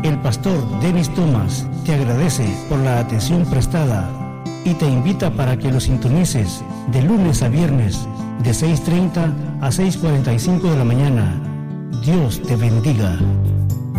El pastor Dennis Thomas te agradece por la atención prestada y te invita para que lo sintonices de lunes a viernes de 6:30 a 6:45 de la mañana. Dios te bendiga.